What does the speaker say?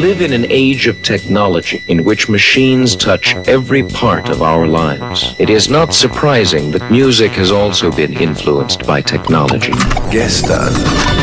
live in an age of technology in which machines touch every part of our lives. It is not surprising that music has also been influenced by technology. Gestern.